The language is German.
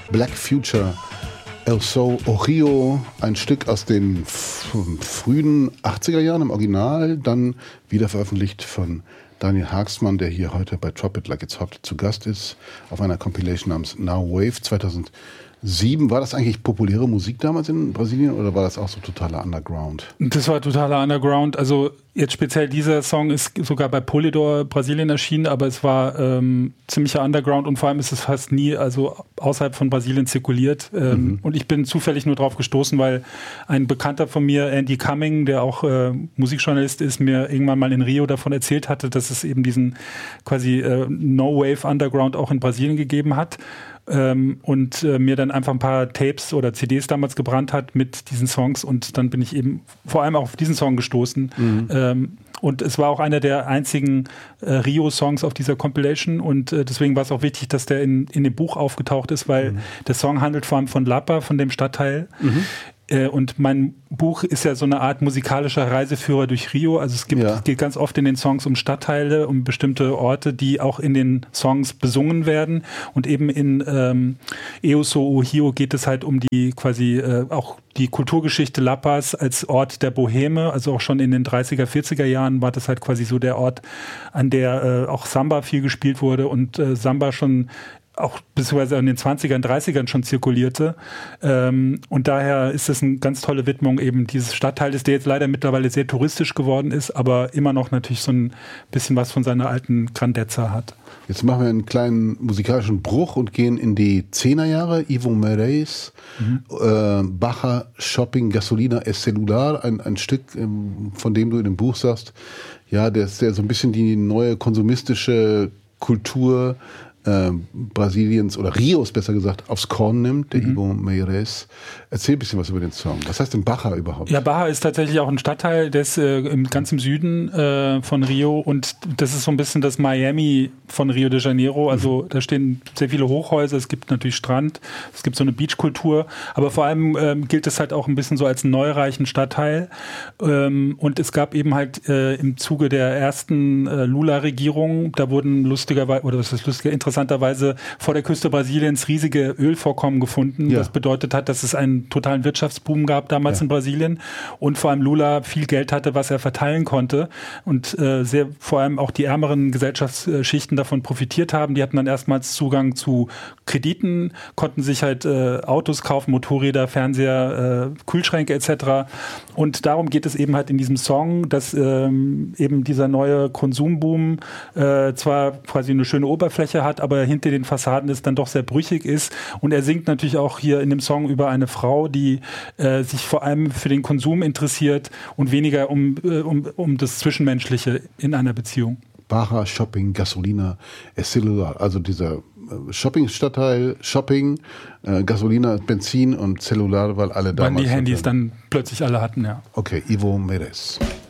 Black Future, El Sol Ojillo, ein Stück aus den frühen 80er Jahren im Original, dann wieder veröffentlicht von Daniel Haagsmann, der hier heute bei Drop It Like It's Hot zu Gast ist, auf einer Compilation namens Now Wave 2007. War das eigentlich populäre Musik damals in Brasilien oder war das auch so totaler Underground? Das war totaler Underground. Also jetzt speziell dieser Song ist sogar bei Polydor Brasilien erschienen, aber es war ziemlicher Underground und vor allem ist es fast nie außerhalb von Brasilien zirkuliert. Und ich bin zufällig nur drauf gestoßen, weil ein Bekannter von mir, Andy Cumming, der auch Musikjournalist ist, mir irgendwann mal in Rio davon erzählt hatte, dass es eben diesen quasi No-Wave Underground auch in Brasilien gegeben hat. Und mir dann einfach ein paar Tapes oder CDs damals gebrannt hat mit diesen Songs und dann bin ich eben vor allem auch auf diesen Song gestoßen. Und es war auch einer der einzigen Rio-Songs auf dieser Compilation und deswegen war es auch wichtig, dass der in dem Buch aufgetaucht ist, weil der Song handelt vor allem von Lapa, von dem Stadtteil. Und mein Buch ist ja so eine Art musikalischer Reiseführer durch Rio. Also es geht ganz oft in den Songs um Stadtteile, um bestimmte Orte, die auch in den Songs besungen werden. Und eben in Eu Sou Ojillo geht es halt um die quasi auch die Kulturgeschichte Lapas als Ort der Boheme. Also auch schon in den 30er, 40er Jahren war das halt quasi so der Ort, an der auch Samba viel gespielt wurde und Samba schon auch beziehungsweise in den 20ern, 30ern schon zirkulierte. Und daher ist es eine ganz tolle Widmung eben dieses Stadtteils, der jetzt leider mittlerweile sehr touristisch geworden ist, aber immer noch natürlich so ein bisschen was von seiner alten Grandezza hat. Jetzt machen wir einen kleinen musikalischen Bruch und gehen in die 10er Jahre. Ivo Meirelles, Baja, Shopping, Gasolina, El Celular, ein Stück, von dem du in dem Buch sagst, ja, der so ein bisschen die neue konsumistische Kultur Brasiliens oder Rios besser gesagt aufs Korn nimmt, der Ivo Meirelles. Erzähl ein bisschen was über den Song. Was heißt denn Baja überhaupt? Ja, Baja ist tatsächlich auch ein Stadtteil, der ist ganz im Süden von Rio und das ist so ein bisschen das Miami von Rio de Janeiro. Also da stehen sehr viele Hochhäuser, es gibt natürlich Strand, es gibt so eine Beachkultur, aber vor allem gilt es halt auch ein bisschen so als einen neureichen Stadtteil. Und es gab eben halt im Zuge der ersten Lula-Regierung, da wurden interessanterweise vor der Küste Brasiliens riesige Ölvorkommen gefunden. Ja. Das bedeutet hat, dass es einen totalen Wirtschaftsboom gab damals in Brasilien und vor allem Lula viel Geld hatte, was er verteilen konnte und vor allem auch die ärmeren Gesellschaftsschichten davon profitiert haben. Die hatten dann erstmals Zugang zu Krediten, konnten sich halt Autos kaufen, Motorräder, Fernseher, Kühlschränke etc. Und darum geht es eben halt in diesem Song, dass eben dieser neue Konsumboom zwar quasi eine schöne Oberfläche hat, aber hinter den Fassaden ist dann doch sehr brüchig ist. Und er singt natürlich auch hier in dem Song über eine Frau, die sich vor allem für den Konsum interessiert und weniger um das Zwischenmenschliche in einer Beziehung. Baja, Shopping, Gasolina, El Celular, also dieser Shopping-Stadtteil, Shopping, Gasolina, Benzin und Celular, weil alle damals... Weil die Handys dann plötzlich alle hatten, ja. Okay, Ivo Meirelles.